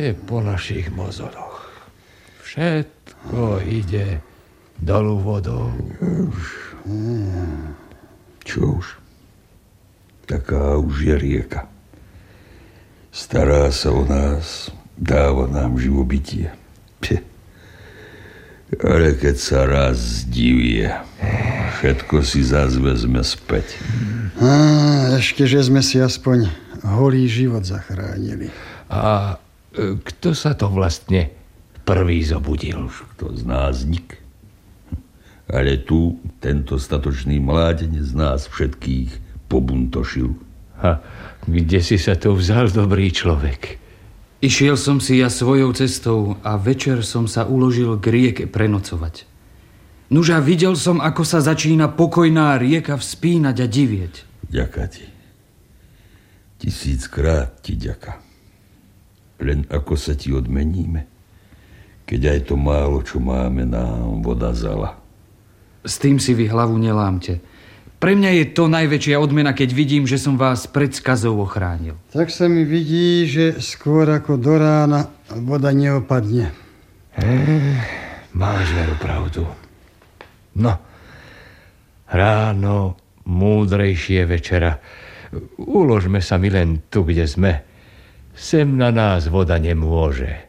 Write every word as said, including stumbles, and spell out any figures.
ide po našich mozonoch. Všetko ide dolu vodou. Čo už? Taká už je rieka. Stará sa o nás, dáva nám živobytie. Pie. Ale keď sa raz zdivie, všetko si zás vezme späť. Á, ešte, že sme si aspoň holý život zachránili. A e, kto sa to vlastne prvý zobudil? Kto z nás nik. Ale tu tento statočný mládenec z nás všetkých pobuntošil. A kde si sa to vzal, dobrý človek? Išiel som si ja svojou cestou a večer som sa uložil k rieke prenocovať. Nuža videl som, ako sa začína pokojná rieka vzpínať a divieť. Ďaká ti. Tisíckrát ti ďaká. Len ako sa ti odmeníme, keď aj to málo, čo máme, nám voda zala. S tým si vy hlavu nelámte. Pre mňa je to najväčšia odmena, keď vidím, že som vás pred skazou ochránil. Tak sa mi vidí, že skôr ako do rána voda neopadne. Hm, máš veru pravdu. No, ráno múdrejšie večera. Uložme sa mi len tu, kde sme. Sem na nás voda nemôže.